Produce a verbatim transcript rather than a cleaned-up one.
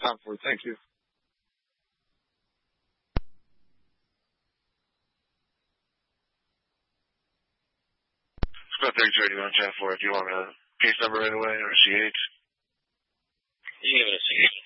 time for it. Thank you. It's about thirty-two eighty-one, ten four. If you want a case number right away or a C H. You give it a C H.